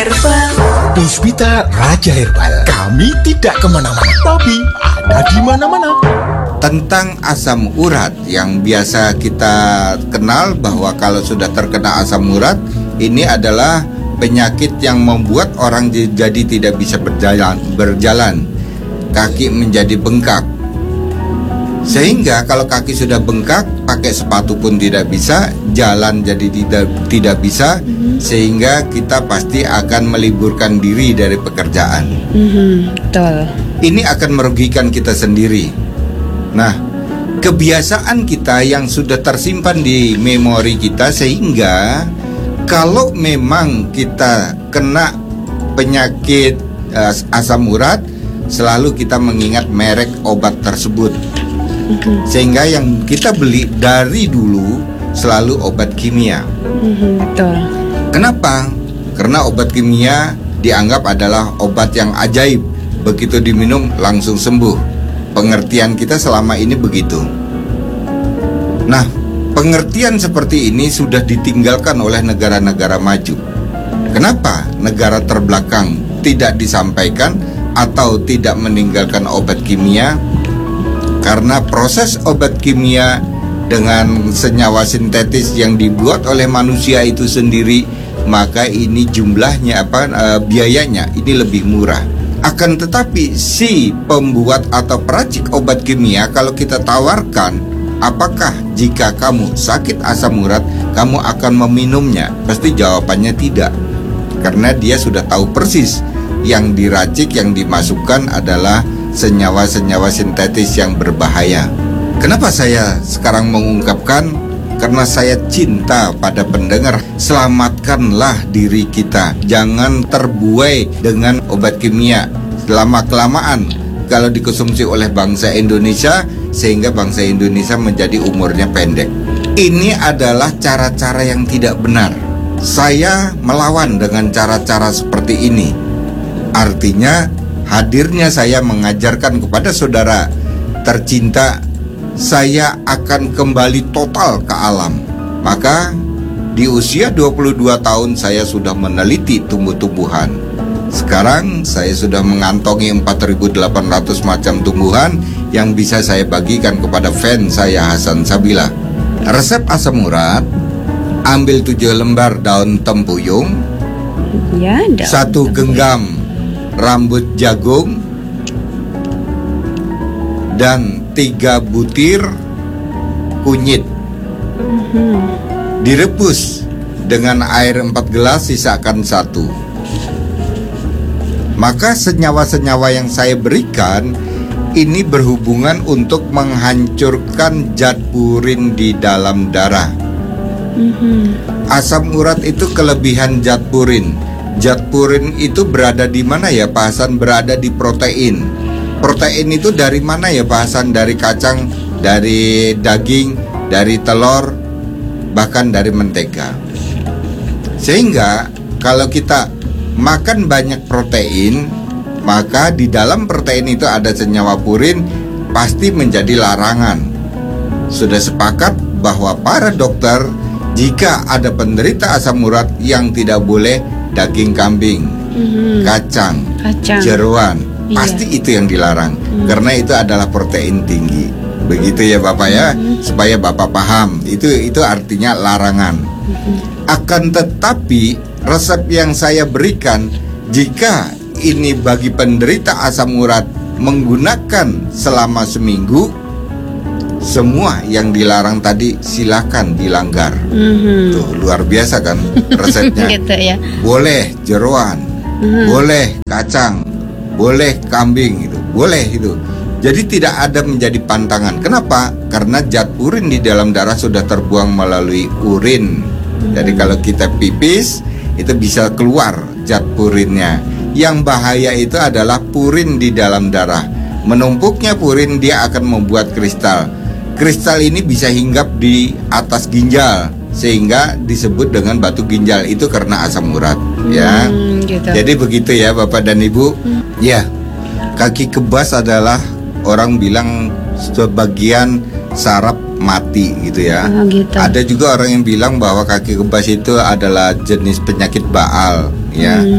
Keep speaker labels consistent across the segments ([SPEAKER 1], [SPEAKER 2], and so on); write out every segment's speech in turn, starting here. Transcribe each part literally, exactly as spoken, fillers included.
[SPEAKER 1] Herbal.
[SPEAKER 2] Puspita Raja Herbal. Kami tidak kemana-mana, tapi ada di mana-mana.
[SPEAKER 3] Tentang asam urat yang biasa kita kenal bahwa kalau sudah terkena asam urat, ini adalah penyakit yang membuat orang jadi tidak bisa berjalan, berjalan. Kaki menjadi bengkak. Sehingga kalau kaki sudah bengkak, pakai sepatu pun tidak bisa, jalan jadi tidak tidak bisa, mm-hmm. sehingga kita pasti akan meliburkan diri dari pekerjaan.
[SPEAKER 4] Mm-hmm. Betul.
[SPEAKER 3] Ini akan merugikan kita sendiri. Nah, kebiasaan kita yang sudah tersimpan di memori kita, sehingga kalau memang kita kena penyakit uh, asam urat, selalu kita mengingat merek obat tersebut. Mm-hmm. Sehingga yang kita beli dari dulu selalu obat kimia.
[SPEAKER 4] Mm-hmm, betul.
[SPEAKER 3] Kenapa? Karena obat kimia dianggap adalah obat yang ajaib. Begitu diminum langsung sembuh. Pengertian kita selama ini begitu. Nah, pengertian seperti ini sudah ditinggalkan oleh negara-negara maju. Kenapa negara terbelakang tidak disampaikan atau tidak meninggalkan obat kimia? Karena proses obat kimia dengan senyawa sintetis yang dibuat oleh manusia itu sendiri, maka ini jumlahnya apa e, biayanya ini lebih murah. Akan tetapi si pembuat atau peracik obat kimia kalau kita tawarkan, apakah jika kamu sakit asam urat kamu akan meminumnya? Pasti jawabannya tidak. Karena dia sudah tahu persis yang diracik, yang dimasukkan adalah senyawa-senyawa sintetis yang berbahaya. Kenapa saya sekarang mengungkapkan? Karena saya cinta pada pendengar. Selamatkanlah diri kita. Jangan terbuai dengan obat kimia. Lama-kelamaan kalau dikonsumsi oleh bangsa Indonesia, sehingga bangsa Indonesia menjadi umurnya pendek. Ini adalah cara-cara yang tidak benar. Saya melawan dengan cara-cara seperti ini. Artinya hadirnya saya mengajarkan kepada saudara tercinta, saya akan kembali total ke alam. Maka di usia dua puluh dua tahun saya sudah meneliti tumbuh-tumbuhan. Sekarang saya sudah mengantongi empat ribu delapan ratus macam tumbuhan yang bisa saya bagikan kepada fans saya Hasan Sabila. Resep asam urat: ambil tujuh lembar daun tempuyung,
[SPEAKER 4] ya, daun
[SPEAKER 3] satu genggam rambut jagung, dan tiga butir kunyit. Mm-hmm. Direbus dengan air empat gelas, sisakan satu. Maka senyawa-senyawa yang saya berikan ini berhubungan untuk menghancurkan zat purin di dalam darah. Mm-hmm. Asam urat itu kelebihan zat purin. Zat purin itu berada di mana ya Pak Hasan? Berada di protein. Protein itu dari mana ya Pak Hasan? Dari kacang, dari daging, dari telur, bahkan dari mentega. Sehingga kalau kita makan banyak protein, maka di dalam protein itu ada senyawa purin, pasti menjadi larangan. Sudah sepakat bahwa para dokter, jika ada penderita asam urat yang tidak boleh daging kambing, mm-hmm. kacang,
[SPEAKER 4] kacang,
[SPEAKER 3] jeroan,
[SPEAKER 4] iya.
[SPEAKER 3] pasti itu yang dilarang, mm. karena itu adalah protein tinggi. Begitu ya Bapak ya, mm-hmm. supaya Bapak paham. Itu itu artinya larangan. Mm-hmm. Akan tetapi resep yang saya berikan, jika ini bagi penderita asam urat menggunakan selama seminggu, semua yang dilarang tadi silakan dilanggar. Mm-hmm. Tuh luar biasa kan resepnya.
[SPEAKER 4] Gitu ya.
[SPEAKER 3] Boleh jeroan, mm-hmm. boleh kacang, boleh kambing, itu boleh itu. Jadi tidak ada menjadi pantangan. Kenapa? Karena zat purin di dalam darah sudah terbuang melalui urin. Mm-hmm. Jadi kalau kita pipis itu bisa keluar zat purinnya. Yang bahaya itu adalah purin di dalam darah. Menumpuknya purin, dia akan membuat kristal. Kristal ini bisa hinggap di atas ginjal, sehingga disebut dengan batu ginjal. Itu karena asam urat, hmm, ya. Gitu. Jadi begitu ya Bapak dan Ibu. Hmm. Ya, kaki kebas adalah orang bilang sebagian saraf mati gitu ya.
[SPEAKER 4] Oh, gitu.
[SPEAKER 3] Ada juga orang yang bilang bahwa kaki kebas itu adalah jenis penyakit Baal, ya. Hmm.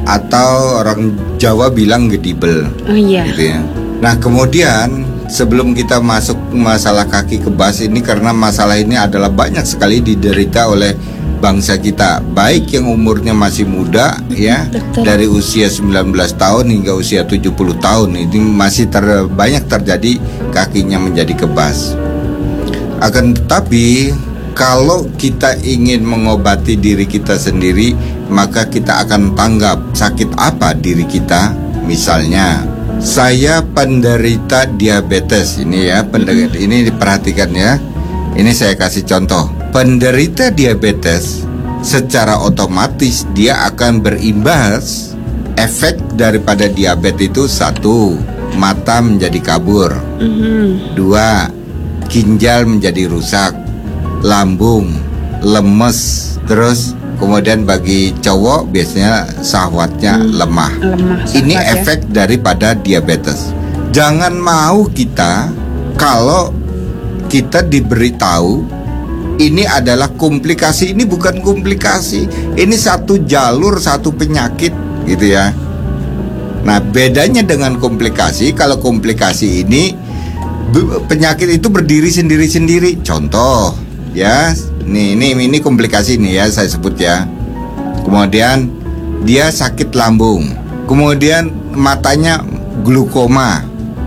[SPEAKER 3] atau orang Jawa bilang gedibel.
[SPEAKER 4] Oh iya.
[SPEAKER 3] Gitu ya. Nah kemudian sebelum kita masuk masalah kaki kebas ini, karena masalah ini adalah banyak sekali diderita oleh bangsa kita, baik yang umurnya masih muda ya,
[SPEAKER 4] Betul.
[SPEAKER 3] dari usia sembilan belas tahun hingga usia tujuh puluh tahun, ini masih ter, banyak terjadi kakinya menjadi kebas. Akan tetapi kalau kita ingin mengobati diri kita sendiri, maka kita akan tanggap sakit apa diri kita. Misalnya, saya penderita diabetes ini ya, penderita ini diperhatikan ya. Ini saya kasih contoh. Penderita diabetes secara otomatis dia akan berimbas efek daripada diabetes itu. Satu, mata menjadi kabur.
[SPEAKER 4] Mhm.
[SPEAKER 3] Dua, ginjal menjadi rusak, lambung lemes, terus kemudian bagi cowok biasanya syahwatnya
[SPEAKER 4] Hmm.
[SPEAKER 3] lemah.
[SPEAKER 4] Lemah.
[SPEAKER 3] Ini
[SPEAKER 4] syahwat ya.
[SPEAKER 3] efek daripada diabetes. Jangan mau kita kalau kita diberitahu ini adalah komplikasi. Ini bukan komplikasi, ini satu jalur, satu penyakit gitu ya. Nah bedanya dengan komplikasi, kalau komplikasi ini be- penyakit itu berdiri sendiri-sendiri. Contoh ya, nih ini ini komplikasi nih ya saya sebut ya. Kemudian dia sakit lambung, kemudian matanya glukoma.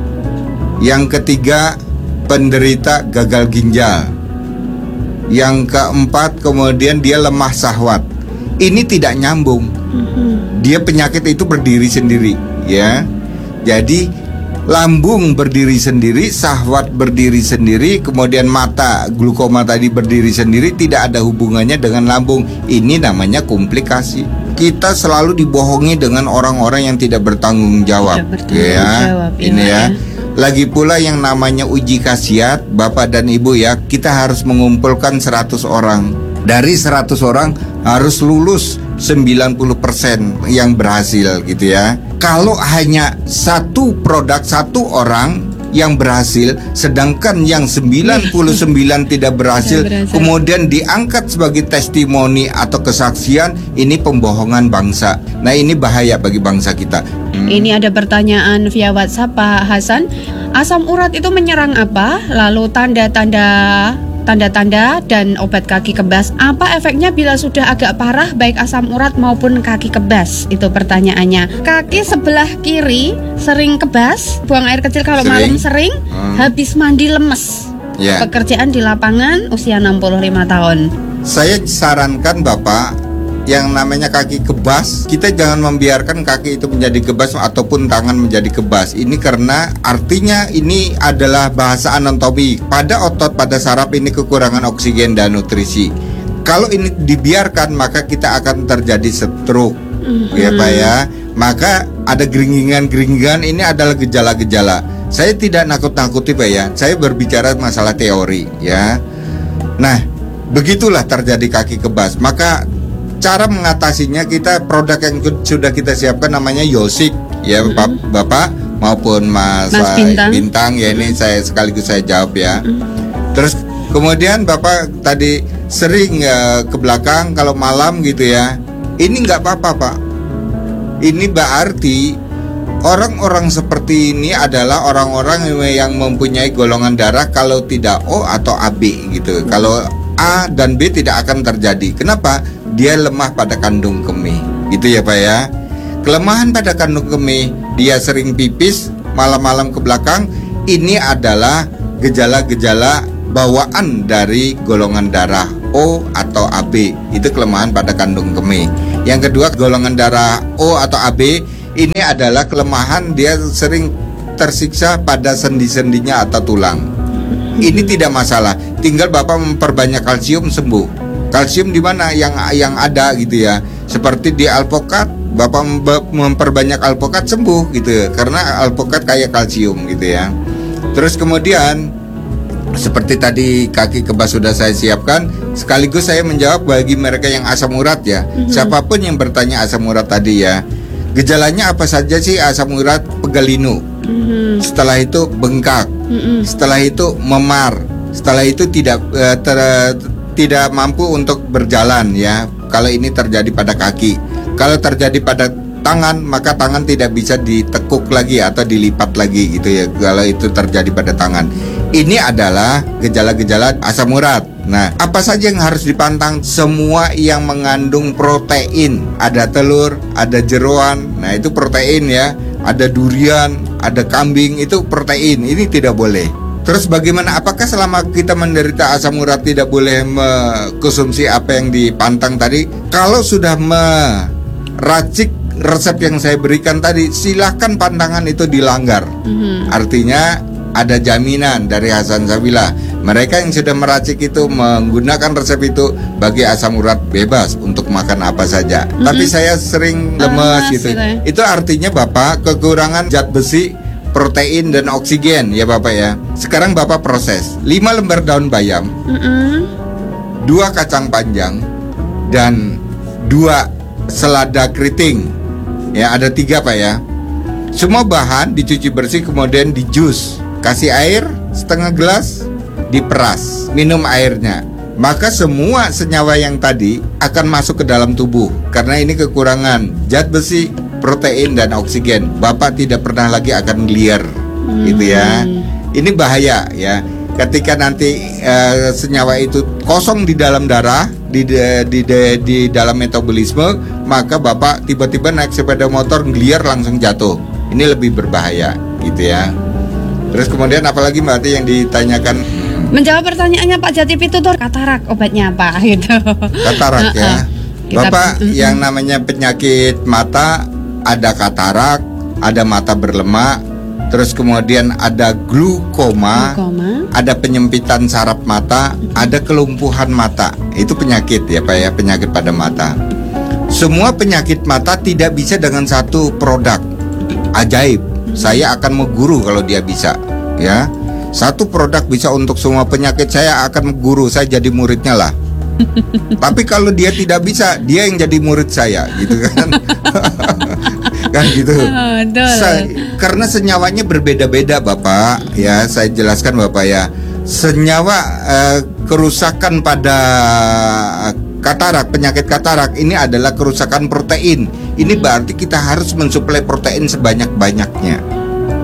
[SPEAKER 3] Yang ketiga penderita gagal ginjal. Yang keempat kemudian dia lemah syahwat. Ini tidak nyambung.
[SPEAKER 4] Mhm.
[SPEAKER 3] Dia penyakit itu berdiri sendiri ya. Jadi lambung berdiri sendiri, syahwat berdiri sendiri, kemudian mata glukoma tadi berdiri sendiri, tidak ada hubungannya dengan lambung. Ini namanya komplikasi. Kita selalu dibohongi dengan orang-orang yang tidak bertanggung jawab.
[SPEAKER 4] Tidak bertanggung
[SPEAKER 3] ya.
[SPEAKER 4] jawab,
[SPEAKER 3] Ini
[SPEAKER 4] iya,
[SPEAKER 3] ya.
[SPEAKER 4] ya.
[SPEAKER 3] Lagi pula yang namanya uji khasiat, Bapak dan Ibu ya, kita harus mengumpulkan seratus orang. Dari seratus orang harus lulus sembilan puluh persen yang berhasil gitu ya. Kalau hanya satu produk satu orang yang berhasil, sedangkan yang sembilan puluh sembilan tidak berhasil,
[SPEAKER 4] Tidak berhasil.
[SPEAKER 3] kemudian diangkat sebagai testimoni atau kesaksian, ini pembohongan bangsa. Nah ini bahaya bagi bangsa kita. Hmm.
[SPEAKER 4] Ini ada pertanyaan via WhatsApp Pak Hasan. Asam urat itu menyerang apa? Lalu tanda-tanda tanda-tanda dan obat kaki kebas, apa efeknya bila sudah agak parah baik asam urat maupun kaki kebas? Itu pertanyaannya. Kaki sebelah kiri sering kebas, buang air kecil kalau
[SPEAKER 3] Sering.
[SPEAKER 4] malam sering,
[SPEAKER 3] Hmm.
[SPEAKER 4] habis mandi lemes.
[SPEAKER 3] Ya.
[SPEAKER 4] Pekerjaan di lapangan, usia enam puluh lima tahun.
[SPEAKER 3] Saya sarankan Bapak, yang namanya kaki kebas, kita jangan membiarkan kaki itu menjadi kebas ataupun tangan menjadi kebas. Ini karena artinya ini adalah bahasa anatomi. Pada otot, pada saraf ini kekurangan oksigen dan nutrisi. Kalau ini dibiarkan maka kita akan terjadi stroke.
[SPEAKER 4] Mhm.
[SPEAKER 3] Ya Pak ya. Maka ada geringingan-geringingan, ini adalah gejala-gejala. Saya tidak nakut-nakuti Pak ya. Saya berbicara masalah teori ya. Nah, begitulah terjadi kaki kebas. Maka cara mengatasinya, kita produk yang sudah kita siapkan namanya Yosik ya
[SPEAKER 4] Mm-hmm.
[SPEAKER 3] Bap- Bapak maupun Mas,
[SPEAKER 4] Mas Bintang.
[SPEAKER 3] Bintang ya, ini saya sekaligus saya jawab ya.
[SPEAKER 4] Mm-hmm.
[SPEAKER 3] Terus kemudian Bapak tadi sering eh, ke belakang kalau malam gitu ya. Ini nggak apa-apa Pak. Ini berarti orang-orang seperti ini adalah orang-orang yang mempunyai golongan darah kalau tidak O atau A B gitu. Kalau A dan B tidak akan terjadi. Kenapa? Dia lemah pada kandung kemih. Gitu ya Pak ya. Kelemahan pada kandung kemih, dia sering pipis malam-malam ke belakang. Ini adalah gejala-gejala bawaan dari golongan darah O atau A B. Itu kelemahan pada kandung kemih. Yang kedua, golongan darah O atau A B ini adalah kelemahan, dia sering tersiksa pada sendi-sendinya atau tulang. Ini tidak masalah, tinggal Bapak memperbanyak kalsium sembuh. Kalsium di mana yang yang ada gitu ya. Seperti di alpukat, Bapak mem- memperbanyak alpukat sembuh gitu ya. Karena alpukat kaya kalsium gitu ya. Terus kemudian seperti tadi kaki kebas sudah saya siapkan, sekaligus saya menjawab bagi mereka yang asam urat ya.
[SPEAKER 4] Mhm.
[SPEAKER 3] Siapapun yang bertanya asam urat tadi ya. Gejalanya apa saja sih asam urat? Pegalinu.
[SPEAKER 4] Mhm.
[SPEAKER 3] Setelah itu bengkak.
[SPEAKER 4] Mhm.
[SPEAKER 3] Setelah itu memar. Setelah itu tidak eh, ter- tidak mampu untuk berjalan ya. Kalau ini terjadi pada kaki. Kalau terjadi pada tangan, maka tangan tidak bisa ditekuk lagi atau dilipat lagi gitu ya, kalau itu terjadi pada tangan. Ini adalah gejala-gejala asam urat. Nah, apa saja yang harus dipantang? Semua yang mengandung protein. Ada telur, ada jeroan, nah itu protein ya. Ada durian, ada kambing, itu protein. Ini tidak boleh. Terus bagaimana? Apakah selama kita menderita asam urat tidak boleh mengkonsumsi apa yang dipantang tadi? Kalau sudah meracik resep yang saya berikan tadi, silahkan pantangan itu dilanggar. Mm-hmm. Artinya ada jaminan dari Hasan Sabila. Mereka yang sudah meracik itu menggunakan resep itu bagi asam urat bebas untuk makan apa saja. Mm-hmm. Tapi saya sering lemes gitu. gitu. Itu artinya Bapak kekurangan zat besi, protein dan oksigen ya Bapak ya. Sekarang Bapak proses lima lembar daun bayam, mm-hmm. dua kacang panjang, dan dua selada keriting. Ya ada tiga Pak ya. Semua bahan dicuci bersih kemudian di jus. Kasih air setengah gelas, diperas, minum airnya. Maka semua senyawa yang tadi akan masuk ke dalam tubuh. Karena ini kekurangan zat besi, protein dan oksigen. Bapak tidak pernah lagi akan liar, hmm. gitu ya. Ini bahaya ya. Ketika nanti uh, senyawa itu kosong di dalam darah, di di di, di dalam metabolisme, maka Bapak tiba-tiba naik sepeda motor ngeliar langsung jatuh. Ini lebih berbahaya, gitu ya. Terus kemudian apalagi Mbak Ati yang ditanyakan?
[SPEAKER 4] Menjawab pertanyaannya Pak Jatip itu tuh katarak obatnya apa gitu.
[SPEAKER 3] Katarak ya. Bapak, uh-uh. yang namanya penyakit mata ada katarak, ada mata berlemak, terus kemudian ada glukoma, glukoma. Ada penyempitan saraf mata, uh-huh. ada kelumpuhan mata. Itu penyakit ya Pak ya, penyakit pada mata. Semua penyakit mata tidak bisa dengan satu produk ajaib. uh-huh. Saya akan mengguru kalau dia bisa, ya. Satu produk bisa untuk semua penyakit, saya akan mengguru, saya jadi muridnya lah. Tapi kalau dia tidak bisa, dia yang jadi murid saya, gitu kan? Kan gitu. Oh, saya, karena senyawanya berbeda-beda, Bapak. Ya, saya jelaskan Bapak ya. Senyawa eh, kerusakan pada katarak, penyakit katarak ini adalah kerusakan protein. Ini berarti kita harus mensuplai protein sebanyak-banyaknya.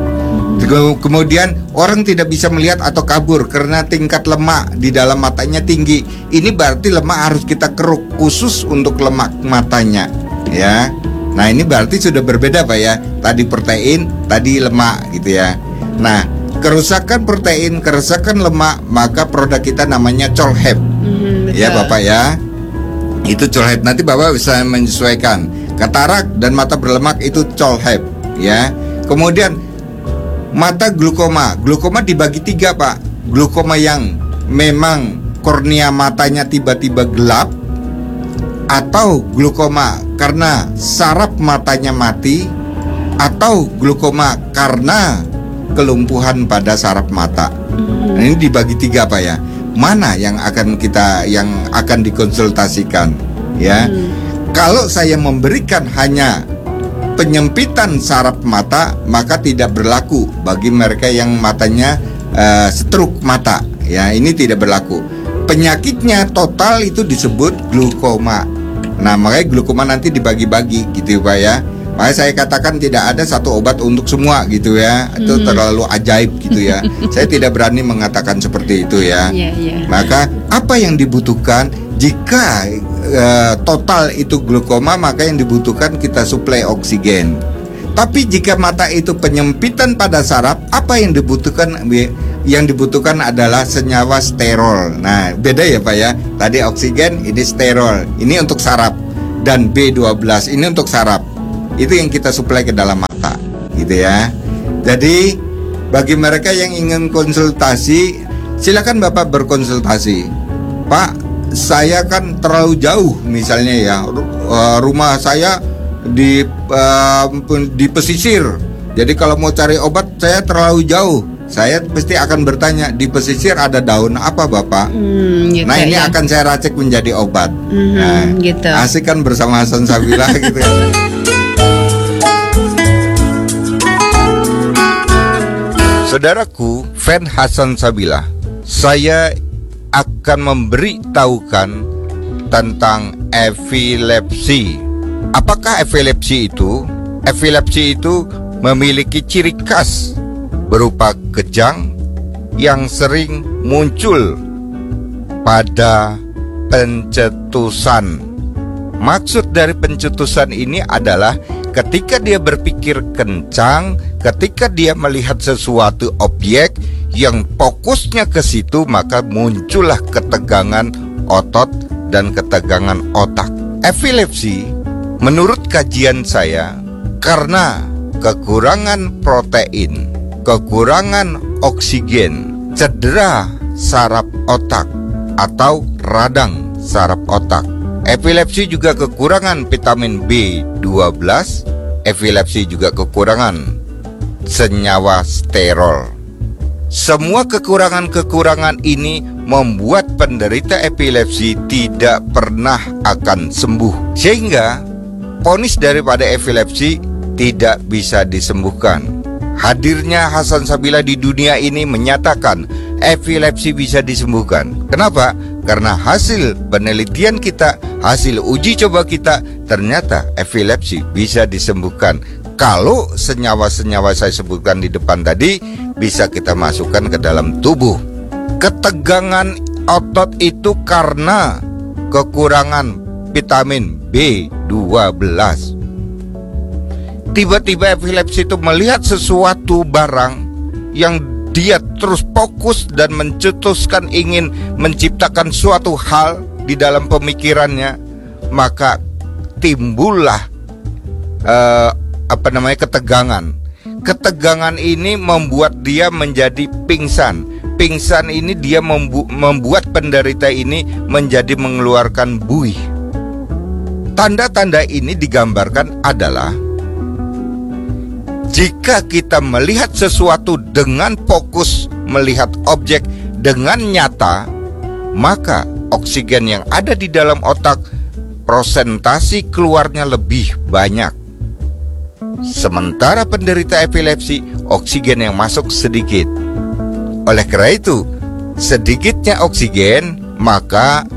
[SPEAKER 3] Kemudian orang tidak bisa melihat atau kabur karena tingkat lemak di dalam matanya tinggi. Ini berarti lemak harus kita keruk khusus untuk lemak matanya, ya. Nah ini berarti sudah berbeda Pak ya. Tadi protein, tadi lemak gitu ya. Nah kerusakan protein, kerusakan lemak, maka produk kita namanya Cholhep, mm, ya Bapak ya. Itu Cholhep. Nanti Bapak bisa menyesuaikan. Katarak dan mata berlemak itu Cholhep, ya. Kemudian mata glukoma, glukoma dibagi tiga Pak. Glukoma yang memang kornea matanya tiba-tiba gelap, atau glukoma karena saraf matanya mati, atau glukoma karena kelumpuhan pada saraf mata. Nah, ini dibagi tiga Pak ya. Mana yang akan kita yang akan dikonsultasikan ya? Hmm. Kalau saya memberikan hanya penyempitan saraf mata, maka tidak berlaku bagi mereka yang matanya uh, stroke mata. Ya, ini tidak berlaku. Penyakitnya total itu disebut glukoma. Nah, makanya glukoma nanti dibagi-bagi gitu Pak ya. Makanya saya katakan tidak ada satu obat untuk semua gitu ya. Itu hmm. terlalu ajaib gitu ya. Saya tidak berani mengatakan seperti itu ya. Yeah, yeah. Maka apa yang dibutuhkan? Jika uh, total itu glukoma, maka yang dibutuhkan kita suplai oksigen. Tapi jika mata itu penyempitan pada saraf, apa yang dibutuhkan? Yang dibutuhkan adalah senyawa sterol. Nah, beda ya Pak ya. Tadi oksigen, ini sterol. Ini untuk saraf. Dan B dua belas ini untuk saraf. Itu yang kita suplai ke dalam mata, gitu ya. Jadi bagi mereka yang ingin konsultasi, silakan Bapak berkonsultasi. Pak, saya kan terlalu jauh misalnya ya, rumah saya di uh, di pesisir. Jadi kalau mau cari obat saya terlalu jauh. Saya pasti akan bertanya, di pesisir ada daun apa Bapak? Hmm, gitu, nah ini ya. Akan saya racik menjadi obat. Hmm, nah, gitu. Asik kan bersama Hasan Sabila gitu ya. Saudaraku, fan Hasan Sabila, saya akan memberitahukan tentang epilepsi Apakah epilepsi itu? Epilepsi itu memiliki ciri khas berupa kejang yang sering muncul pada pencetusan. Maksud dari pencetusan ini adalah ketika dia berpikir kencang, ketika dia melihat sesuatu objek yang fokusnya ke situ, maka muncullah ketegangan otot dan ketegangan otak. Epilepsi, menurut kajian saya, karena kekurangan protein, kekurangan oksigen, cedera saraf otak atau radang saraf otak. Epilepsi juga kekurangan vitamin B dua belas, epilepsi juga kekurangan senyawa sterol. Semua kekurangan-kekurangan ini membuat penderita epilepsi tidak pernah akan sembuh, sehingga vonis daripada epilepsi tidak bisa disembuhkan. Hadirnya Hasan Sabila di dunia ini menyatakan epilepsi bisa disembuhkan. Kenapa? Karena hasil penelitian kita, hasil uji coba kita, ternyata epilepsi bisa disembuhkan. Kalau senyawa-senyawa saya sebutkan di depan tadi bisa kita masukkan ke dalam tubuh. Ketegangan otot itu karena kekurangan vitamin B dua belas. Tiba-tiba epilepsi itu melihat sesuatu barang yang dia terus fokus dan mencetuskan ingin menciptakan suatu hal di dalam pemikirannya, maka timbullah uh, apa namanya ketegangan. Ketegangan ini membuat dia menjadi pingsan. Pingsan ini dia membu- membuat penderita ini menjadi mengeluarkan buih. Tanda-tanda ini digambarkan adalah jika kita melihat sesuatu dengan fokus, melihat objek dengan nyata, maka oksigen yang ada di dalam otak prosentasi keluarnya lebih banyak. Sementara penderita epilepsi, oksigen yang masuk sedikit. Oleh karena itu, sedikitnya oksigen, maka